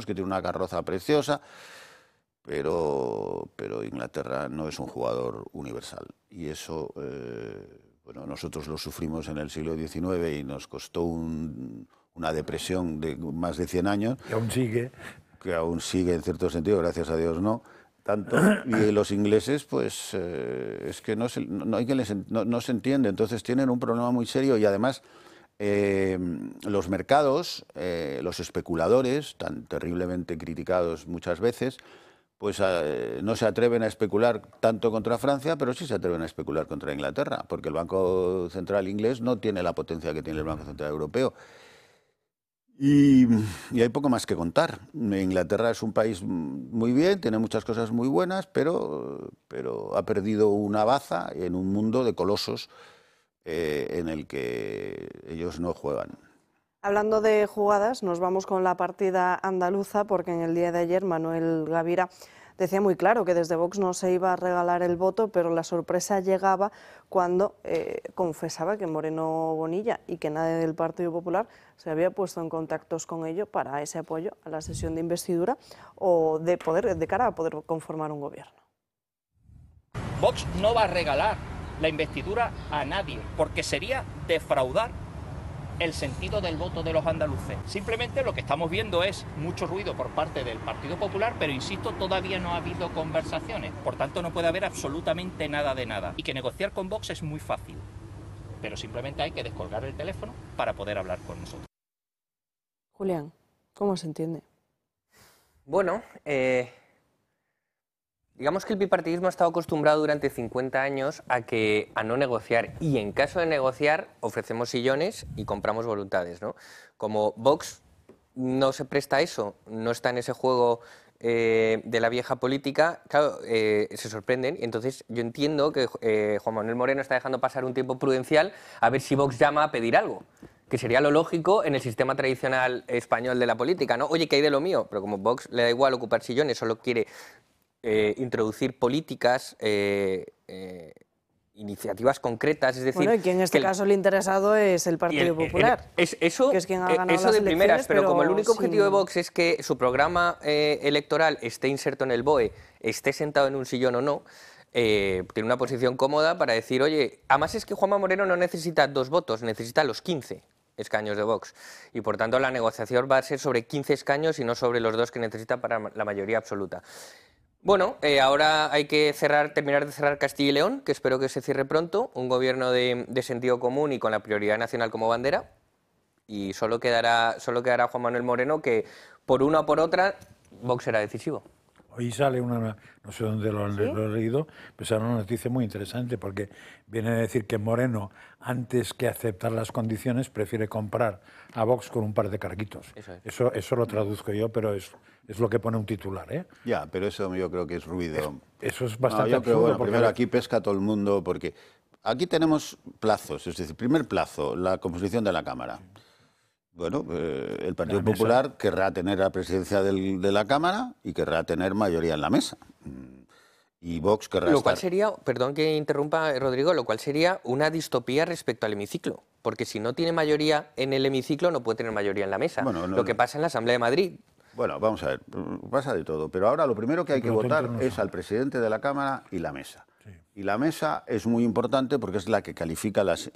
que tiene una carroza preciosa, pero Inglaterra no es un jugador universal. Y eso, bueno, nosotros lo sufrimos en el siglo XIX y nos costó una depresión de más de 100 años. Que aún sigue. Que aún sigue en cierto sentido, gracias a Dios no. Tanto, y los ingleses, pues, es que no se entiende. Entonces tienen un problema muy serio y además los mercados, los especuladores, tan terriblemente criticados muchas veces, pues no se atreven a especular tanto contra Francia, pero sí se atreven a especular contra Inglaterra, porque el Banco Central inglés no tiene la potencia que tiene el Banco Central Europeo. Y hay poco más que contar. Inglaterra es un país muy bien, tiene muchas cosas muy buenas, pero ha perdido una baza en un mundo de colosos en el que ellos no juegan. Hablando de jugadas, nos vamos con la partida andaluza, porque en el día de ayer Manuel Gavira decía muy claro que desde Vox no se iba a regalar el voto, pero la sorpresa llegaba cuando confesaba que Moreno Bonilla y que nadie del Partido Popular se había puesto en contactos con ello para ese apoyo a la sesión de investidura o de cara a poder conformar un gobierno. Vox no va a regalar la investidura a nadie, porque sería defraudar el sentido del voto de los andaluces. Simplemente lo que estamos viendo es mucho ruido por parte del Partido Popular, pero insisto, todavía no ha habido conversaciones. Por tanto, no puede haber absolutamente nada de nada. Y que negociar con Vox es muy fácil, pero simplemente hay que descolgar el teléfono para poder hablar con nosotros. Julián, ¿cómo se entiende? Bueno, digamos que el bipartidismo ha estado acostumbrado durante 50 años a no negociar, y en caso de negociar ofrecemos sillones y compramos voluntades, ¿no? Como Vox no se presta a eso, no está en ese juego de la vieja política, claro, se sorprenden, y entonces yo entiendo que Juan Manuel Moreno está dejando pasar un tiempo prudencial a ver si Vox llama a pedir algo, que sería lo lógico en el sistema tradicional español de la política, ¿no? Oye, ¿qué hay de lo mío? Pero como Vox le da igual ocupar sillones, solo quiere introducir políticas, iniciativas concretas, es decir... Bueno, y que en este caso el interesado es el Partido Popular, eso, que es quien ha ganado eso las de primeras, pero como el único sin... objetivo de Vox es que su programa electoral esté inserto en el BOE, esté sentado en un sillón o no, tiene una posición cómoda para decir, oye, además es que Juanma Moreno no necesita 2 votos, necesita los 15 escaños de Vox, y por tanto la negociación va a ser sobre 15 escaños y no sobre los 2 que necesita para la mayoría absoluta. Bueno, ahora hay que terminar de cerrar Castilla y León, que espero que se cierre pronto, un gobierno de sentido común y con la prioridad nacional como bandera, y solo quedará Juan Manuel Moreno, que por una o por otra Vox será decisivo. Hoy sale una, no sé dónde lo he leído, pero sale una noticia muy interesante, porque viene a decir que Moreno, antes que aceptar las condiciones, prefiere comprar a Vox con un par de carguitos. Eso lo traduzco yo, pero es lo que pone un titular, ¿eh? Ya, pero eso yo creo que es ruido. Eso es bastante absurdo. Pero bueno, primero aquí pesca todo el mundo, porque aquí tenemos plazos, es decir, primer plazo, la composición de la Cámara. Bueno, el Partido Popular querrá tener la presidencia de la Cámara y querrá tener mayoría en la mesa. Y Vox querrá Lo cual sería, perdón que interrumpa, Rodrigo, lo cual sería una distopía respecto al hemiciclo, porque si no tiene mayoría en el hemiciclo no puede tener mayoría en la mesa. Bueno, lo que pasa en la Asamblea de Madrid. Bueno, vamos a ver, pasa de todo, pero ahora lo primero que hay que votar es al presidente de la Cámara y la mesa. Sí. Y la mesa es muy importante porque es la que califica las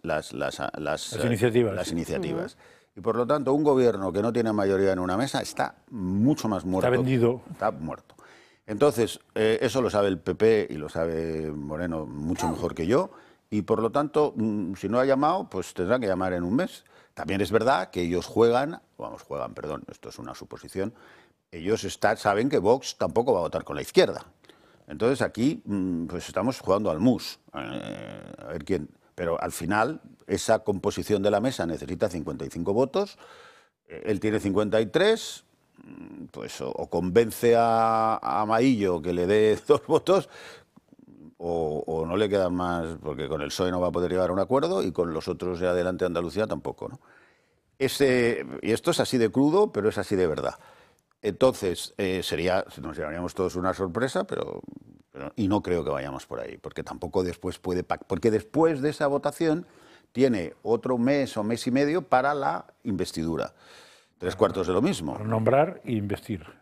iniciativas. Y por lo tanto, un gobierno que no tiene mayoría en una mesa está mucho más muerto. Está vendido. Está muerto. Entonces, eso lo sabe el PP y lo sabe Moreno mucho mejor que yo. Y por lo tanto, si no ha llamado, pues tendrá que llamar en un mes. También es verdad que ellos perdón, esto es una suposición, ellos saben que Vox tampoco va a votar con la izquierda. Entonces aquí, pues estamos jugando al mus. A ver quién... Pero al final, esa composición de la mesa necesita 55 votos, él tiene 53, pues o convence a Maillo que le dé 2 votos, o no le quedan más, porque con el PSOE no va a poder llegar a un acuerdo y con los otros de Adelante Andalucía tampoco, ¿no? Y esto es así de crudo, pero es así de verdad. Entonces, nos llevaríamos todos una sorpresa, y no creo que vayamos por ahí, porque tampoco después porque después de esa votación tiene otro mes o mes y medio para la investidura. 3/4 de lo mismo. Para nombrar e investir.